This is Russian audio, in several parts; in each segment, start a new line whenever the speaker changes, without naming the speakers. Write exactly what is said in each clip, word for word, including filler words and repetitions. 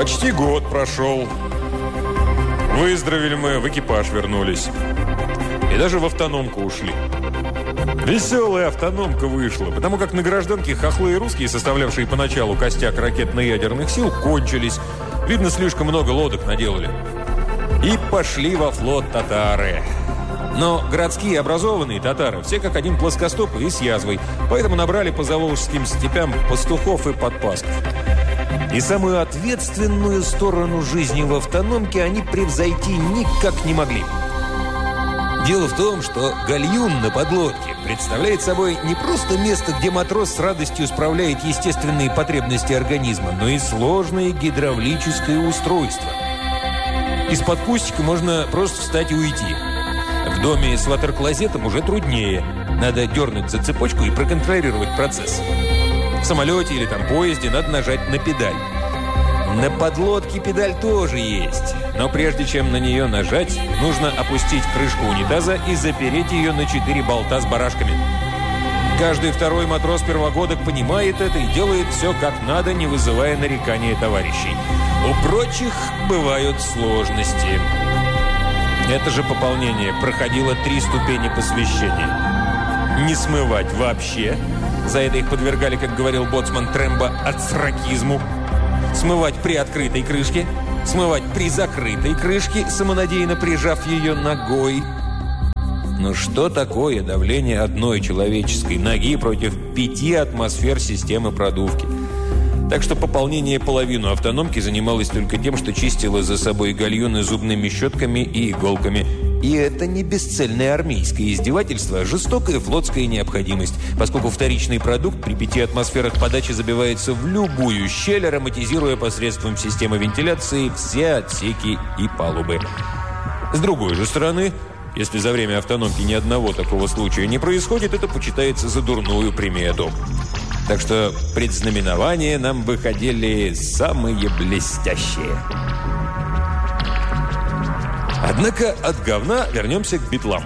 Почти год прошел. Выздоровели мы, в экипаж вернулись. И даже в автономку ушли. Веселая автономка вышла, потому как на гражданке хохлы и русские, составлявшие поначалу костяк ракетно-ядерных сил, кончились. Видно, слишком много лодок наделали. И пошли во флот татары. Но городские образованные татары все как один плоскостопы и с язвой, поэтому набрали по заволжским степям пастухов и подпасков. И самую ответственную сторону жизни в автономке они превзойти никак не могли. Дело в том, что гальюн на подлодке представляет собой не просто место, где матрос с радостью справляет естественные потребности организма, но и сложное гидравлическое устройство. Из-под кустика можно просто встать и уйти. В доме с ватер-клозетом уже труднее. Надо дернуть за цепочку и проконтролировать процесс. В самолете или там поезде надо нажать на педаль. На подлодке педаль тоже есть. Но прежде чем на нее нажать, нужно опустить крышку унитаза и запереть ее на четыре болта с барашками. Каждый второй матрос-первогодок понимает это и делает все как надо, не вызывая нарекания товарищей. У прочих бывают сложности. Это же пополнение проходило три ступени посвящения. Не смывать вообще. За это их подвергали, как говорил боцман Трембо, ацракизму. Смывать при открытой крышке. Смывать при закрытой крышке, самонадеянно прижав ее ногой. Но что такое давление одной человеческой ноги против пяти атмосфер системы продувки? Так что пополнение половину автономки занималось только тем, что чистило за собой гальюны зубными щетками и иголками. И это не бесцельное армейское издевательство, а жестокая флотская необходимость, поскольку вторичный продукт при пяти атмосферах подачи забивается в любую щель, ароматизируя посредством системы вентиляции все отсеки и палубы. С другой же стороны, если за время автономки ни одного такого случая не происходит, это почитается за дурную примету. Так что предзнаменования нам выходили самые блестящие. Однако от говна вернемся к битлам.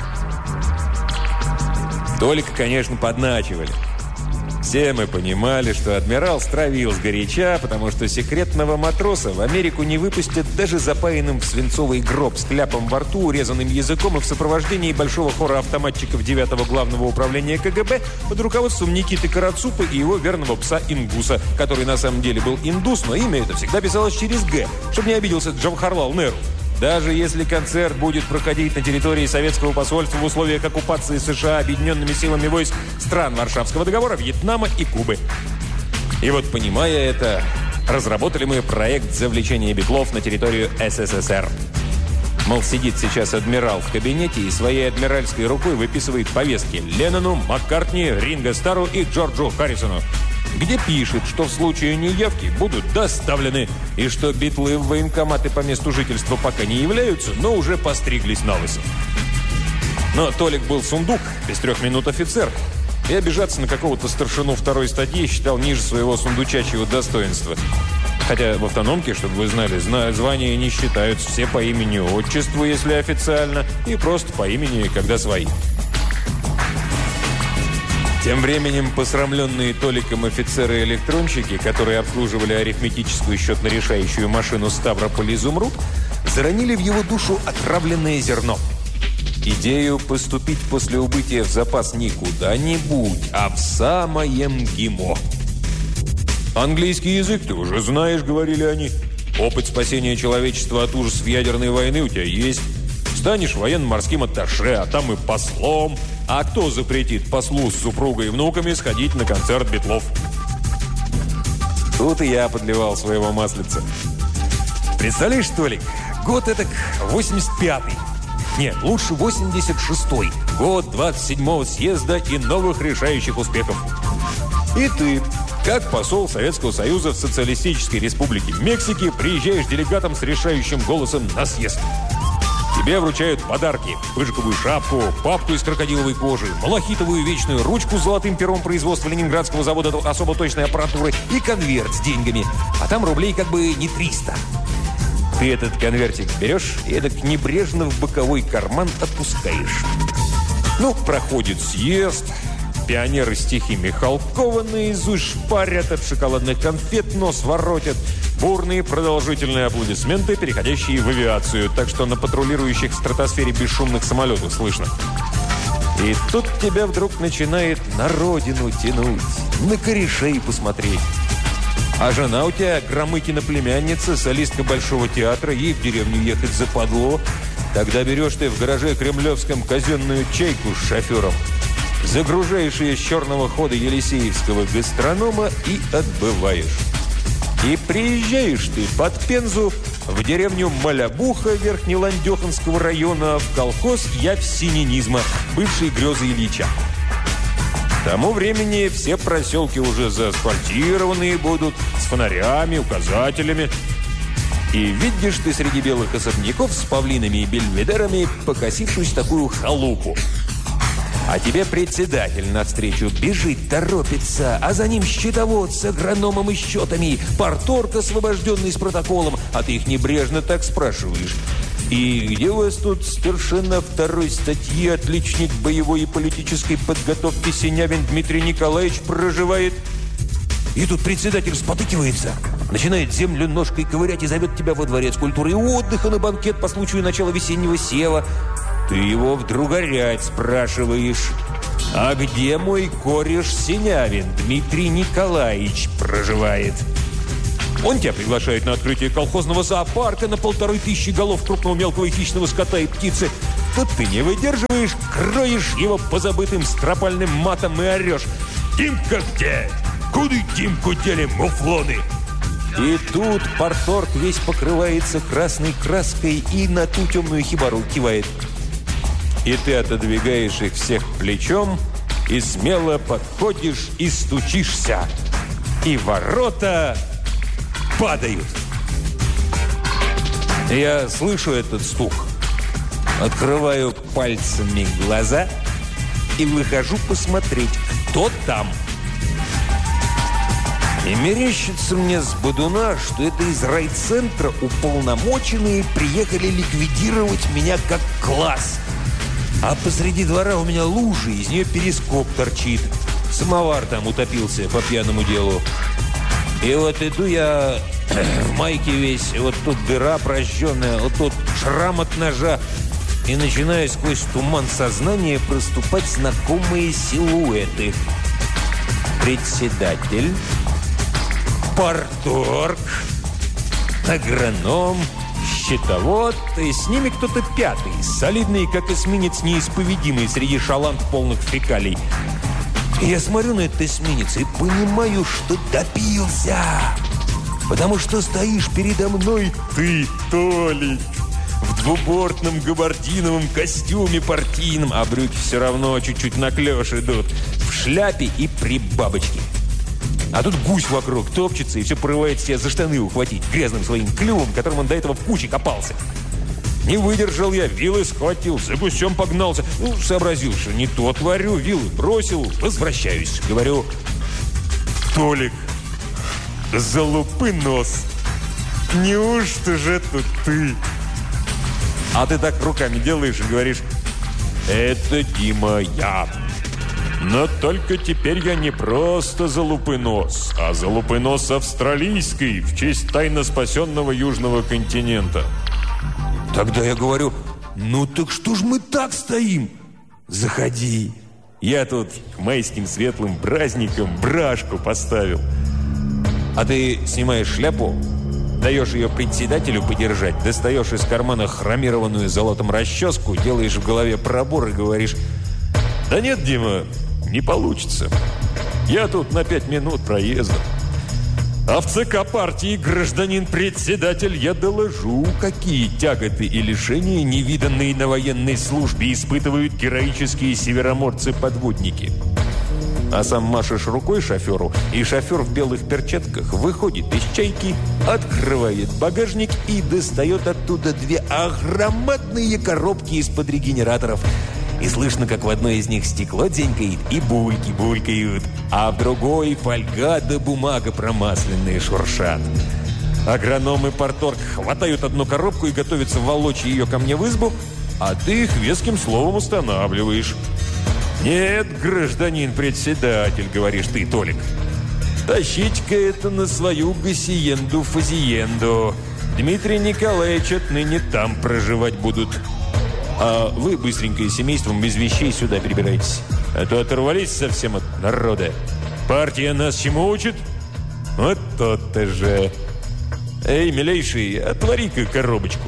Толика, конечно, подначивали. Все мы понимали, что адмирал стравил сгоряча, потому что секретного матроса в Америку не выпустят даже запаянным в свинцовый гроб с кляпом во рту, урезанным языком и в сопровождении большого хора автоматчиков девятого главного управления КГБ под руководством Никиты Карацупа и его верного пса Ингуса, который на самом деле был индус, но имя это всегда писалось через «Г», чтобы не обиделся Джавахарлал Неру. Даже если концерт будет проходить на территории советского посольства в условиях оккупации США объединенными силами войск стран Варшавского договора, Вьетнама и Кубы. И вот, понимая это, разработали мы проект завлечения битлов на территорию СССР. Мол, сидит сейчас адмирал в кабинете и своей адмиральской рукой выписывает повестки Леннону, Маккартни, Ринго Старру и Джорджу Харрисону, где пишет, что в случае неявки будут доставлены, и что битлы в военкоматы по месту жительства пока не являются, но уже постриглись на лысо. Но Толик был сундук, без трех минут офицер, и обижаться на какого-то старшину второй статьи считал ниже своего сундучачьего достоинства. Хотя в автономке, чтобы вы знали, звания не считаются, все по имени-отчеству, если официально, и просто по имени, когда свои. Тем временем посрамленные Толиком офицеры-электронщики, которые обслуживали арифметическую счетно-решающую машину «Ставрополь-Изумруд», заронили в его душу отравленное зерно. Идею поступить после убытия в запас не куда-нибудь, а в самое МГИМО. «Английский язык ты уже знаешь», — говорили они. «Опыт спасения человечества от ужасов ядерной войны у тебя есть. Станешь военно-морским атташе, а там и послом. А кто запретит послу с супругой и внуками сходить на концерт битлов?» Тут и я подливал своего маслица. Представляешь, Толик, год этак восемьдесят пятый. Нет, лучше восемьдесят шестой. Год двадцать седьмого съезда и новых решающих успехов. И ты, как посол Советского Союза в Социалистической Республике Мексики, приезжаешь делегатом с решающим голосом на съезд. Тебе вручают подарки: пыжиковую шапку, папку из крокодиловой кожи, малахитовую вечную ручку с золотым пером производства Ленинградского завода особо точной аппаратуры и конверт с деньгами. А там рублей как бы не триста. Ты этот конвертик берешь и так небрежно в боковой карман отпускаешь. Ну, проходит съезд, пионеры стихи Михалкова наизусть шпарят, от шоколадных конфет нос воротят. Бурные продолжительные аплодисменты, переходящие в авиацию, так что на патрулирующих в стратосфере бесшумных самолетах слышно. И тут тебя вдруг начинает на родину тянуть, на корешей посмотреть. А жена у тебя, Громыкина племянница, солистка Большого театра, ей в деревню ехать западло. Тогда берешь ты в гараже кремлевском казенную чайку с шофером, загружаешь ее с черного хода Елисеевского гастронома и отбываешь. И приезжаешь ты под Пензу в деревню Малябуха Верхнеландеханского района в колхоз Явсининизма, бывшей грезы Ильича. К тому времени все проселки уже заасфальтированные будут, с фонарями, указателями. И видишь ты среди белых особняков с павлинами и бельведерами покосившуюся такую халупу. А тебе председатель навстречу бежит, торопится, а за ним счетовод с агрономом и счетами, парторг, освобожденный с протоколом, а ты их небрежно так спрашиваешь. И где у вас тут старшина второй статьи, отличник боевой и политической подготовки Синявин Дмитрий Николаевич проживает? И тут председатель спотыкивается, начинает землю ножкой ковырять и зовет тебя во дворец культуры и отдыха на банкет по случаю начала весеннего сева. Ты его вдруг горять спрашиваешь. А где мой кореш Синявин Дмитрий Николаевич проживает? Он тебя приглашает на открытие колхозного зоопарка на полторы тысячи голов крупного мелкого и хищного скота и птицы. Тут ты не выдерживаешь, кроешь его позабытым стропальным матом и орешь: «Димка где? Куда Димку дели муфлоны?» И тут парторг весь покрывается красной краской и на ту темную хибару кивает. И ты отодвигаешь их всех плечом и смело подходишь и стучишься. И ворота падают. Я слышу этот стук, открываю пальцами глаза и выхожу посмотреть, кто там. И мерещится мне с бодуна, что это из райцентра уполномоченные приехали ликвидировать меня как класс. А посреди двора у меня лужа, из нее перископ торчит. Самовар там утопился по пьяному делу. И вот иду я в майке весь, вот тут дыра прожженная, вот тут шрам от ножа. И начинаю сквозь туман сознания проступать знакомые силуэты. Председатель, парторг, агроном, счетовод, и с ними кто-то пятый, солидный, как эсминец, неисповедимый среди шаланд полных фекалий. И я смотрю на этот эсминец и понимаю, что добился. Потому что стоишь передо мной ты, Толик, в двубортном габардиновом костюме партийном, а брюки все равно чуть-чуть на клеш идут, в шляпе и при бабочке. А тут гусь вокруг топчется и все порывается тебя за штаны ухватить грязным своим клювом, которым он до этого в куче копался. Не выдержал я, вилы схватил, за гусем погнался. Ну, сообразил, что не то творю, вилы бросил, возвращаюсь. Говорю: Толик, залупы нос, неужто же это ты? А ты так руками делаешь и говоришь: это, Дима, я. Но только теперь я не просто залупынос, а залупынос австралийский в честь тайно спасенного южного континента. Тогда я говорю: ну так что ж мы так стоим? Заходи. Я тут к майским светлым праздникам брашку поставил. А ты снимаешь шляпу, даешь ее председателю подержать, достаешь из кармана хромированную золотом расческу, делаешь в голове пробор и говоришь: да нет, Дима, не получится. Я тут на пять минут проезда. А в ЦК партии, гражданин-председатель, я доложу, какие тяготы и лишения, невиданные на военной службе, испытывают героические североморцы-подводники. А сам машешь рукой шоферу, и шофер в белых перчатках выходит из чайки, открывает багажник и достает оттуда две огромадные коробки из-под регенераторов. И слышно, как в одной из них стекло дзенькает и бульки булькают, а в другой фольга да бумага промасленные шуршат. Агроном и парторг хватают одну коробку и готовятся волочь ее ко мне в избу, а ты их веским словом устанавливаешь. «Нет, гражданин председатель, — говоришь ты, Толик, — тащите-ка это на свою гасиенду-фазиенду. Дмитрий Николаевич отныне там проживать будут. А вы быстренько и семейством без вещей сюда перебирайтесь. А то оторвались совсем от народа. Партия нас чему учит? Вот то-то же. Эй, милейший, отвори-ка коробочку».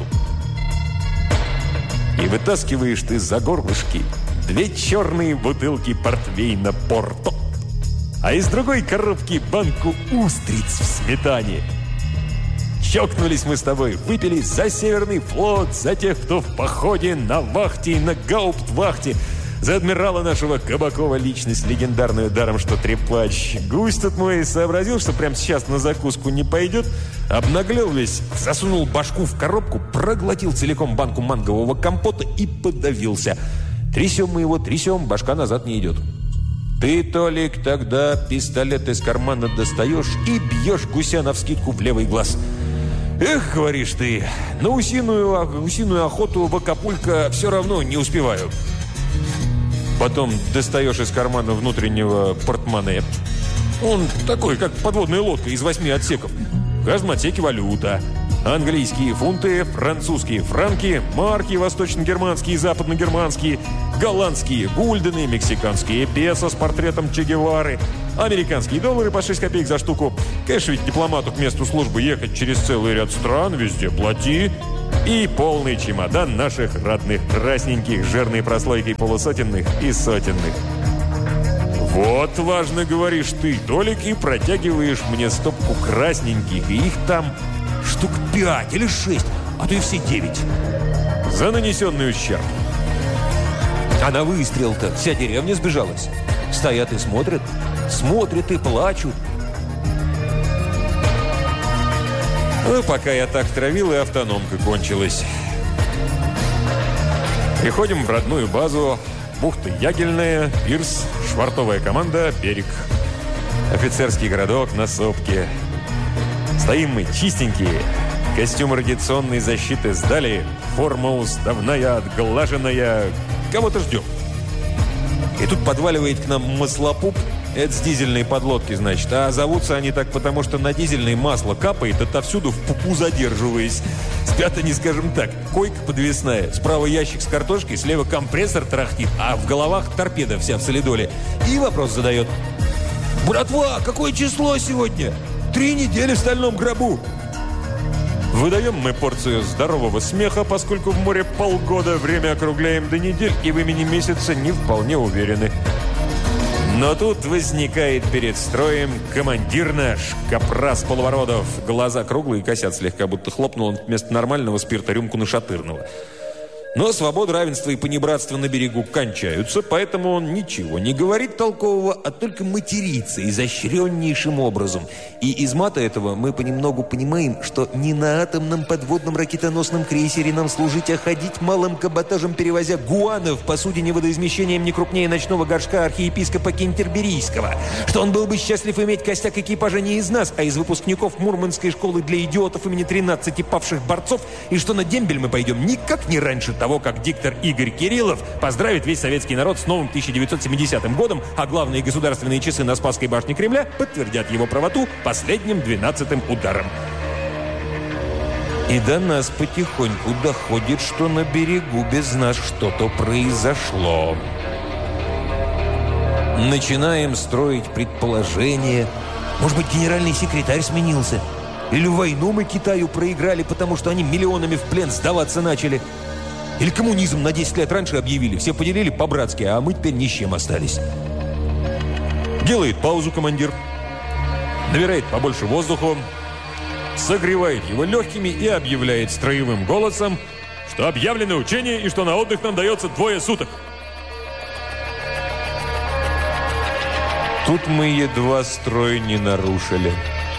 И вытаскиваешь ты за горлышки две черные бутылки портвейна «Порто», а из другой коробки банку устриц в сметане. Чокнулись мы с тобой, выпили за Северный флот, за тех, кто в походе, на вахте и на гауптвахте, за адмирала нашего Кабакова личность, легендарную даром, что трепач. Гусь тут мой сообразил, что прямо сейчас на закуску не пойдет, обнаглел весь, засунул башку в коробку, проглотил целиком банку мангового компота и подавился. Трясем мы его, трясем, башка назад не идет. Ты, Толик, тогда пистолет из кармана достаешь и бьешь гуся навскидку в левый глаз. Эх, говоришь ты, на усиную, усиную охоту в Акапулько все равно не успеваю. Потом достаешь из кармана внутреннего портмоне. Он такой, как подводная лодка из восьми отсеков. В каждом отсеке валюта. Английские фунты, французские франки, марки восточно-германские и западно-германские, голландские гульдены, мексиканские песо с портретом Че Гевары, американские доллары по шесть копеек за штуку. Конечно, ведь дипломату к месту службы ехать через целый ряд стран, везде плати. И полный чемодан наших родных красненьких, жирной прослойкой полусотенных и сотенных. Вот, важно, говоришь ты, Толик, и протягиваешь мне стопку красненьких, и их там штук пять или шесть, а то и все девять. За нанесенный ущерб. А на выстрел-то вся деревня сбежалась. Стоят и смотрят, смотрят и плачут. Ну, пока я так травил, и автономка кончилась. Приходим в родную базу. Бухта Ягельная, пирс, швартовая команда, берег. Офицерский городок на сопке. Стоим мы чистенькие. Костюм радиационной защиты сдали. Форма уставная, отглаженная. Кого-то ждем. И тут подваливает к нам маслопуп. Это с дизельной подлодки, значит. А зовутся они так, потому что на дизельное масло капает, отовсюду в пупу задерживаясь. Спят они, скажем так, койка подвесная. Справа ящик с картошкой, слева компрессор тарахтит, а в головах торпеда вся в солидоле. И вопрос задает. «Братва, какое число сегодня? Три недели в стальном гробу!» Выдаем мы порцию здорового смеха, поскольку в море полгода, время округляем до недель, и в имени месяца не вполне уверены. Но тут возникает перед строем командир наш, Капрас Половородов. Глаза круглые, косят слегка, будто хлопнул он вместо нормального спирта рюмку нашатырного. Но свобода, равенство и понебратство на берегу кончаются, поэтому он ничего не говорит толкового, а только матерится изощреннейшим образом. И из мата этого мы понемногу понимаем, что не на атомном подводном ракетоносном крейсере нам служить, а ходить малым каботажем, перевозя гуанов по посудине водоизмещением не крупнее ночного горшка архиепископа Кентерберийского. Что он был бы счастлив иметь костяк экипажа не из нас, а из выпускников Мурманской школы для идиотов имени тринадцати павших борцов, и что на дембель мы пойдем никак не раньше того, того, как диктор Игорь Кириллов поздравит весь советский народ с новым тысяча девятьсот семидесятым годом, а главные государственные часы на Спасской башне Кремля подтвердят его правоту последним двенадцатым ударом. И до нас потихоньку доходит, что на берегу без нас что-то произошло. Начинаем строить предположения. Может быть, генеральный секретарь сменился? Или войну мы Китаю проиграли, потому что они миллионами в плен сдаваться начали? Или коммунизм на десять лет раньше объявили, все поделили по-братски, а мы теперь ни с чем остались. Делает паузу командир, набирает побольше воздуха, согревает его легкими и объявляет строевым голосом, что объявлено учение и что на отдых нам дается двое суток. Тут мы едва строй не нарушили.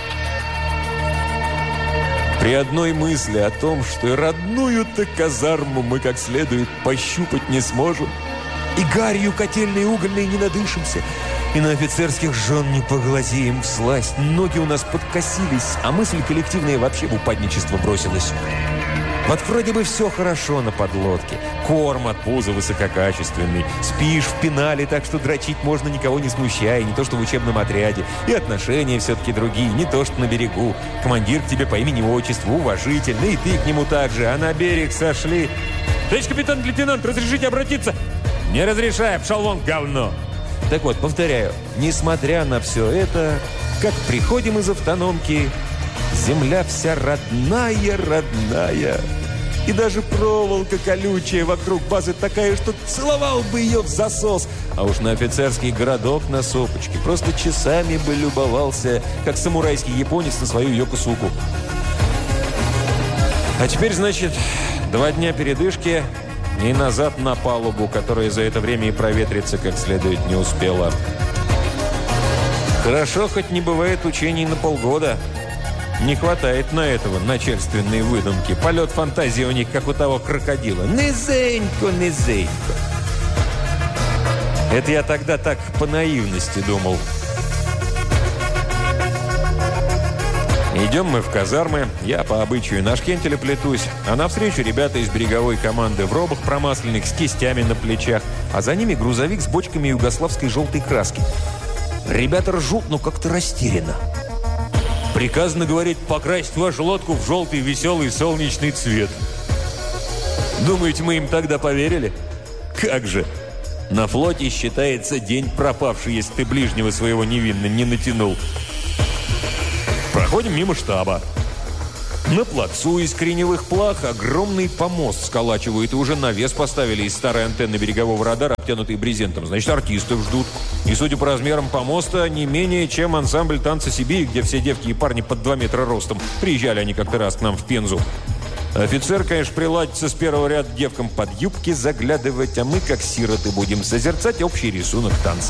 При одной мысли о том, что и родную-то казарму мы как следует пощупать не сможем, и гарью котельной угольной не надышимся, и на офицерских жен не поглазеем всласть, ноги у нас подкосились, а мысль коллективная вообще в упадничество бросилась. Вот вроде бы все хорошо на подлодке. Корм от пуза высококачественный. Спишь в пенале, так что дрочить можно, никого не смущая. Не то, что в учебном отряде. И отношения все-таки другие, не то, что на берегу. Командир к тебе по имени-отчеству уважительный, и ты к нему так же. А на берег сошли. Товарищ капитан-лейтенант, разрешите обратиться? Не разрешай, пшел вон, говно. Так вот, повторяю, несмотря на все это, как приходим из автономки, земля вся родная, родная. И даже проволока колючая вокруг базы такая, что целовал бы ее в засос. А уж на офицерский городок на сопочке просто часами бы любовался, как самурайский японец на свою йокосуку. А теперь, значит, два дня передышки и назад на палубу, которая за это время и проветриться как следует не успела. Хорошо, хоть не бывает учений на полгода. Не хватает на этого начальственной выдумки. Полет фантазии у них, как у того крокодила. Низенько, низенько. Это я тогда так по наивности думал. Идем мы в казармы. Я по обычаю на шкентеле плетусь. А навстречу ребята из береговой команды в робах промасленных с кистями на плечах. А за ними грузовик с бочками югославской желтой краски. Ребята ржут, но как-то растеряно. Приказано, говорит, покрасить вашу лодку в желтый, веселый, солнечный цвет. Думаете, мы им тогда поверили? Как же! На флоте считается день пропавший, если ты ближнего своего невинно не натянул. Проходим мимо штаба. На плацу из кореневых плах огромный помост сколачивают, и уже навес поставили из старой антенны берегового радара, обтянутой брезентом. Значит, артистов ждут. И, судя по размерам помоста, не менее, чем ансамбль «Танца Сибири», где все девки и парни под два метра ростом. Приезжали они как-то раз к нам в Пензу. Офицер, конечно, приладится с первого ряда девкам под юбки заглядывать, а мы, как сироты, будем созерцать общий рисунок танца.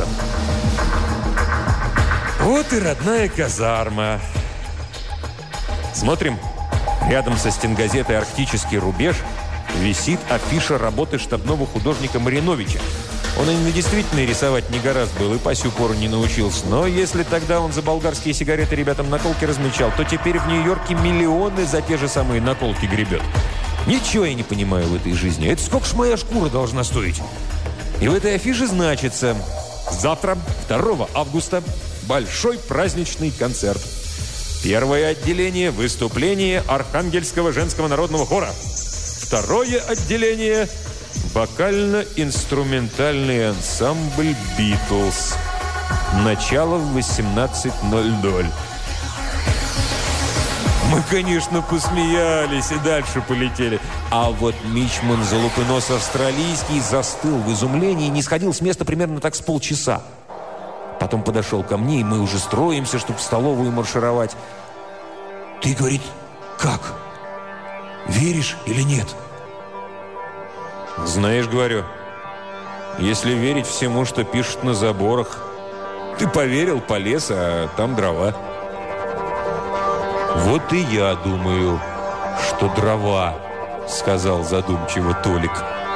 Вот и родная казарма. Смотрим. Рядом со стенгазетой «Арктический рубеж» висит афиша работы штабного художника Мариновича. Он именно действительно рисовать не гораздо был и по сю пору не научился. Но если тогда он за болгарские сигареты ребятам наколки размечал, то теперь в Нью-Йорке миллионы за те же самые наколки гребет. Ничего я не понимаю в этой жизни. Это сколько ж моя шкура должна стоить? И в этой афише значится: завтра, второго августа, большой праздничный концерт. Первое отделение – выступление Архангельского женского народного хора. Второе отделение – вокально-инструментальный ансамбль «Битлз». Начало в восемнадцать ноль ноль. Мы, конечно, посмеялись и дальше полетели. А вот мичман Залупынос австралийский застыл в изумлении и не сходил с места примерно так с полчаса. Потом подошел ко мне, и мы уже строимся, чтобы в столовую маршировать. Ты, говорит, как? Веришь или нет? Знаешь, говорю, если верить всему, что пишут на заборах, ты поверил, полез, а там дрова. Вот и я думаю, что дрова, сказал задумчиво Толик.